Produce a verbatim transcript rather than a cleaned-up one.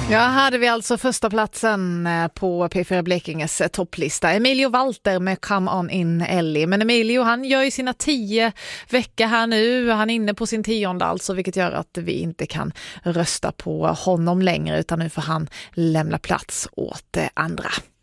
Ja, här hade vi alltså första platsen på P fyra Blekinges topplista. Emilio Walter med Come On In Ellie. Men Emilio, han gör ju sina tio veckor här nu. Han är inne på sin tionde alltså, vilket gör att vi inte kan rösta på honom längre, utan nu får han lämna plats åt andra.